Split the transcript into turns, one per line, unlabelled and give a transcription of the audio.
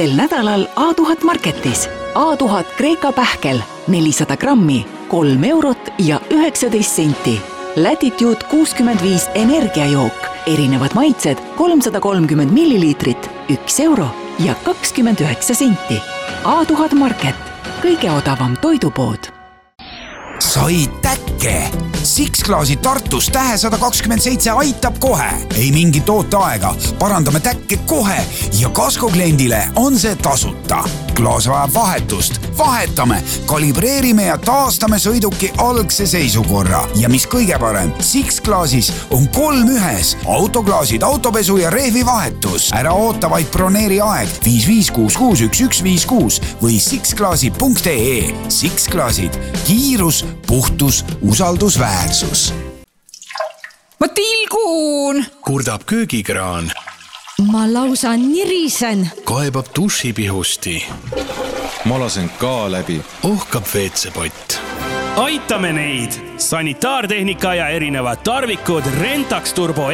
Sel nädalal A1000 Marketis. A1000 Kreeka pähkel 400 grammi, 3 eurot ja 19 senti. Latitude 65 energiajook. Erinevad maitsed 330 milliliitrit, 1 euro ja 29 senti. A1000 Market. Kõige odavam toidupood.
Sai täkke! Six-Claasi Tartus Tähe 127 aitab kohe. Ei mingit ooteaega. Parandame täkke kohe ja Kasko kliendile on see tasuta. Klaas vajab vahetust. Vahetame, kalibreerime ja taastame sõiduki algse seisukorra. Ja mis kõige parem, Six-Claasis on 3 ühes. Autoklaasid, autopesu ja rehvi vahetus. Ära oota vaid broneeri aeg 55661156 või sixclaasi.ee. Six-Klaasid. Kiirus, puhtus, usaldusväärsus.
Ma tilgun!
Kurdab köögikraan.
Ma lausa nirisen.
Kaebab dušipihusti.
Ma lasen ka läbi.
Ohkab veetsepott.
Aitame neid! Sanitaartehnika ja erinevad tarvikud Rentax Turbo